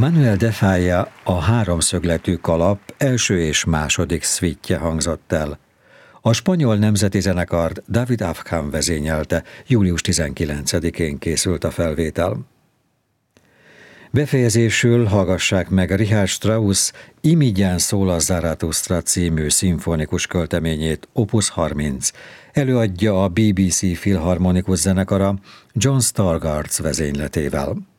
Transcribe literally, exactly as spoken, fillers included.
Manuel de Falla a háromszögletű kalap első és második szvítje hangzott el. A spanyol nemzeti zenekart David Afkham vezényelte, július tizenkilencedikén készült a felvétel. Befejezésül hallgassák meg Richard Strauss Imigyen szól a Zarathustra című szimfonikus költeményét, opus harminc. Előadja a bé bé cé Filharmonikus zenekara John Stargard's vezényletével.